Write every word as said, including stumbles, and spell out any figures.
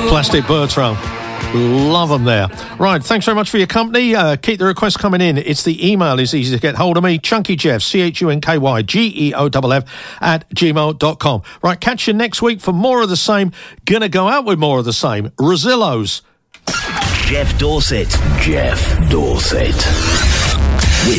Plastic Bertrand. Love them there. Right, thanks very much for your company. Uh, keep the requests coming in. It's the email is easy to get hold of me. ChunkyJeff, C H U N K Y G E O F F at gmail dot com. Right, catch you next week for more of the same. Gonna go out with more of the same. Rosillos. Jeff Dorset. Jeff Dorset.